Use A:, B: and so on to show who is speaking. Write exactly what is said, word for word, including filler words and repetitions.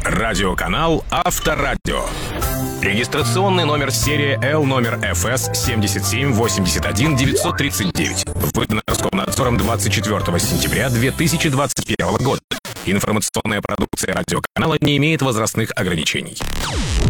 A: Радиоканал Авторадио. Регистрационный номер серии Л номер эф эс семь семь восемь один девять три девять. Выдан Роскомнадзором двадцать четвёртого сентября две тысячи двадцать первого года. Информационная продукция радиоканала не имеет возрастных ограничений.